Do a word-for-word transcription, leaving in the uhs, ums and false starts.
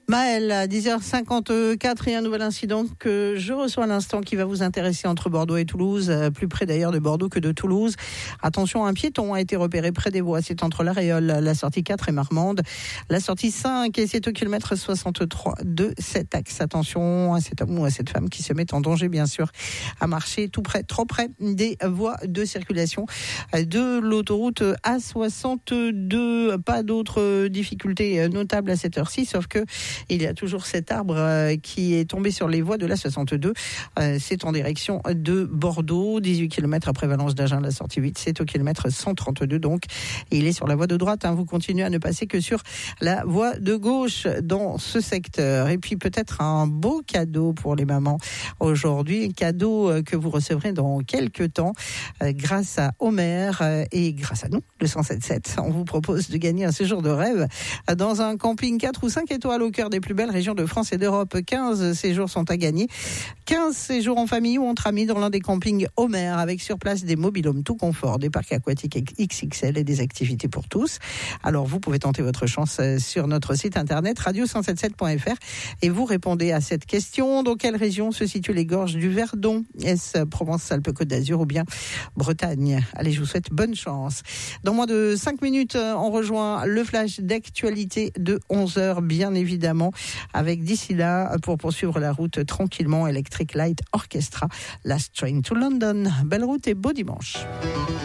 Maëlle, à dix heures cinquante-quatre, et un nouvel incident que je reçois à l'instant qui va vous intéresser entre Bordeaux et Toulouse, plus près d'ailleurs de Bordeaux que de Toulouse. Attention, un piéton a été repéré près des voies, c'est entre l'Aréole, la sortie quatre et Marmande, la sortie cinq, et c'est au kilomètre soixante-trois de cet axe. Attention à cet homme ou à cette femme qui se met en danger, bien sûr, à marcher tout près, trop près des voies de circulation de l'autoroute A soixante-deux. Pas d'autres difficultés notables à cette heure-ci, sauf que il y a toujours cet arbre euh, qui est tombé sur les voies de l'A soixante-deux. Euh, c'est en direction de Bordeaux, dix-huit kilomètres après Valence d'Agen, la sortie huit. C'est au kilomètre cent trente-deux donc. Et il est sur la voie de droite. Hein. Vous continuez à ne passer que sur la voie de gauche dans ce secteur. Et puis peut-être un beau cadeau pour les mamans aujourd'hui. Un cadeau que vous recevrez dans quelques temps euh, grâce à Homer euh, et grâce à nous, le cent sept sept. On vous propose de gagner un séjour de rêve dans un camping quatre ou cinq étoiles au cœur des plus belles régions de France et d'Europe. quinze séjours sont à gagner. quinze séjours en famille ou entre amis dans l'un des campings Homer, avec sur place des mobil-homes tout confort, des parcs aquatiques X X L et des activités pour tous. Alors vous pouvez tenter votre chance sur notre site internet radio cent soixante-dix-sept point f r et vous répondez à cette question. Dans quelle région se situent les gorges du Verdon? Est-ce Provence-Alpes-Côte d'Azur ou bien Bretagne? Allez, je vous souhaite bonne chance. Dans moins de cinq minutes, on rejoint le flash d'actualité de onze heures, bien évidemment, avec d'ici là, pour poursuivre la route tranquillement, Electric Light Orchestra, Last Train to London. Belle route et beau dimanche.